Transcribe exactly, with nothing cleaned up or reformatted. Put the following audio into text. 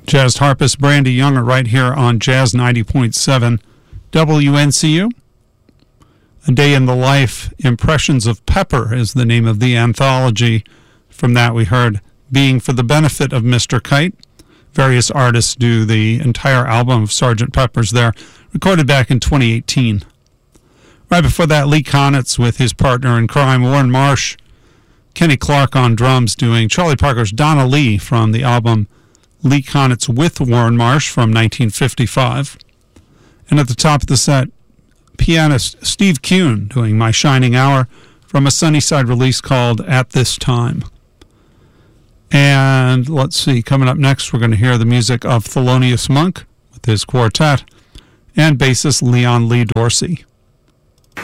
Jazz harpist Brandy Younger right here on Jazz ninety point seven W N C U. A Day in the Life, Impressions of Pepper is the name of the anthology. From that we heard Being for the Benefit of Mister Kite. Various artists do the entire album of Sergeant Pepper's there, recorded back in twenty eighteen. Right before that, Lee Konitz with his partner in crime, Warren Marsh. Kenny Clark on drums doing Charlie Parker's Donna Lee from the album Lee Konitz with Warren Marsh from nineteen fifty-five. And at the top of the set, pianist Steve Kuhn doing My Shining Hour from a Sunnyside release called At This Time. And let's see, coming up next, we're going to hear the music of Thelonious Monk with his quartet and bassist Leon Lee Dorsey.